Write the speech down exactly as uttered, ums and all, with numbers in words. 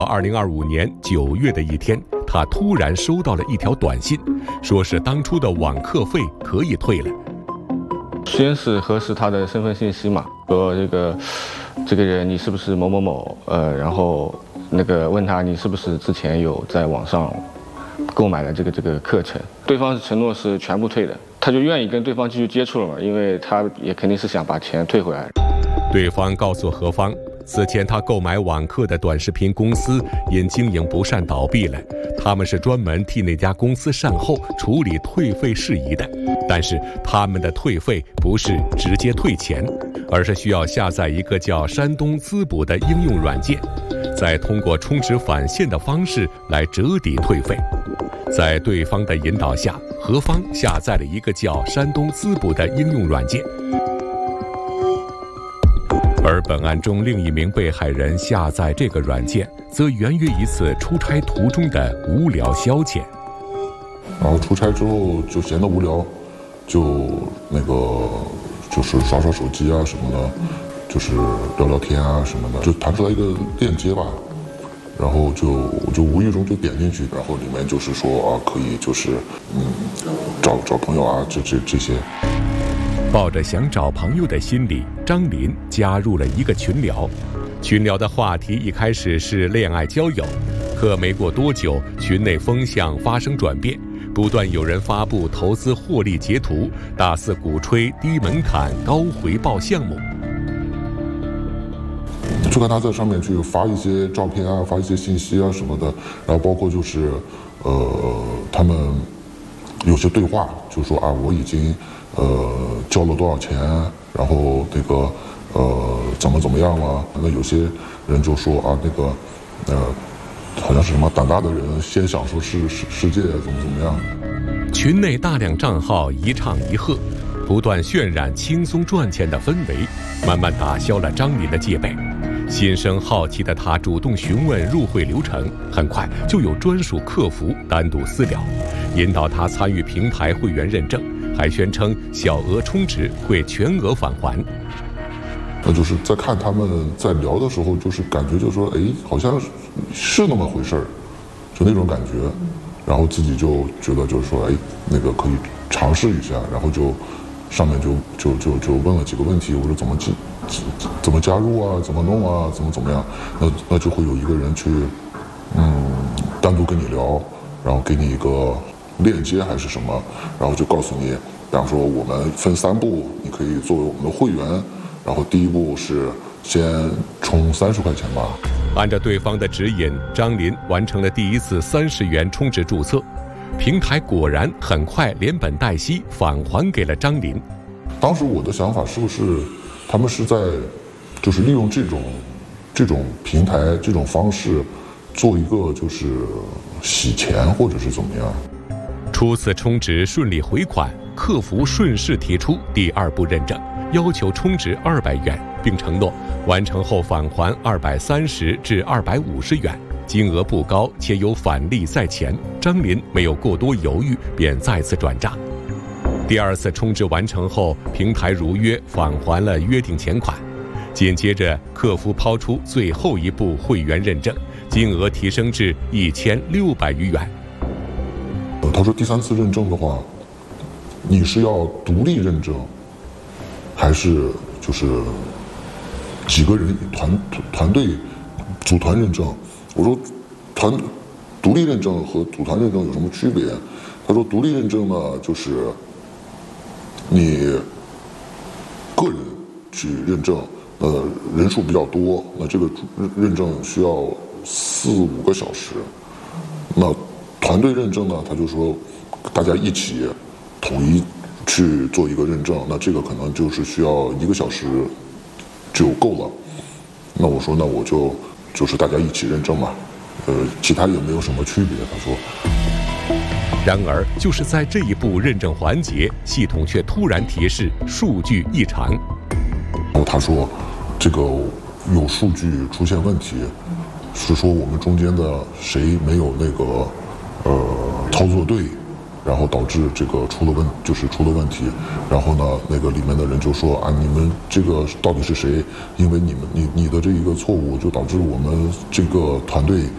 二零二五年九月的一天，他突然收到了一条短信，说是当初的网课费可以退了。 先是核实他的身份信息嘛，说这个这个人你是不是某某某，呃，然后那个问他你是不是之前有在网上购买了这个这个课程，对方是承诺是全部退的，他就愿意跟对方继续接触了嘛，因为他也肯定是想把钱退回来。 对方告诉何方，此前他购买网课的短视频公司因经营不善倒闭了，他们是专门替那家公司善后处理退费事宜的，但是他们的退费不是直接退钱，而是需要下载一个叫山东滋补的应用软件，再通过充值返现的方式来折抵退费。在对方的引导下，何方下载了一个叫山东滋补的应用软件。而本案中另一名被害人下载这个软件，则源于一次出差途中的无聊消遣。 然后出差之后就闲得无聊，就那个就是刷刷手机啊什么的，就是聊聊天啊什么的，就弹出来一个链接吧，然后就我就无意中就点进去，然后里面就是说啊可以就是嗯找找朋友啊这这这些。 抱着想找朋友的心理，张林加入了一个群聊。群聊的话题一开始是恋爱交友，可没过多久，群内风向发生转变，不断有人发布投资获利截图，大肆鼓吹低门槛高回报项目。 就看他在上面去发一些照片啊，发一些信息啊什么的，然后包括就是呃他们有些对话，就说啊我已经呃交了多少钱，然后那个呃怎么怎么样了。那有些人就说啊那个呃好像是什么胆大的人先享受世世世界怎么怎么样。 群内大量账号一唱一和，不断渲染轻松赚钱的氛围，慢慢打消了张林的戒备。心生好奇的他主动询问入会流程，很快就有专属客服单独私聊，引导他参与平台会员认证，还宣称小额充值会全额返还。 那就是在看他们在聊的时候，就是感觉就是说，哎，好像是那么回事儿，就那种感觉，然后自己就觉得就是说，哎，那个可以尝试一下，然后就上面就就就就问了几个问题，我说怎么进，怎么加入啊，怎么弄啊，怎么怎么样，那那就会有一个人去，嗯，单独跟你聊，然后给你一个链接还是什么，然后就告诉你，比方说我们分三步，你可以作为我们的会员。然后第一步是先充三十块钱吧。 按照对方的指引，张林完成了第一次三十元充值注册，平台果然很快连本带息返还给了张林。 当时我的想法是不是他们是在就是利用这种这种平台这种方式做一个就是洗钱或者是怎么样？ 初次充值顺利回款，客服顺势提出第二步认证，要求充值二百元，并承诺完成后返还二百三十至二百五十元，金额不高且有返利在前。张林没有过多犹豫，便再次转账。第二次充值完成后，平台如约返还了约定钱款。紧接着，客服抛出最后一步会员认证，金额提升至一千六百余元。 他说第三次认证的话，你是要独立认证，还是就是几个人团团队组团认证？我说团独立认证和组团认证有什么区别？他说独立认证呢，就是你个人去认证，呃，人数比较多，那这个认证需要四五个小时。那团队认证呢，他就说大家一起统一去做一个认证，那这个可能就是需要一个小时就够了。那我说那我就就是大家一起认证嘛，呃，其他也没有什么区别。他说。 然而，就是在这一步认证环节，系统却突然提示数据异常。 然后他说，这个有数据出现问题，是说我们中间的谁没有那个呃操作对。然后导致这个出了问，就是出了问题。然后呢，那个里面的人就说啊，你们这个到底是谁？因为你们你你的这一个错误，就导致我们这个团队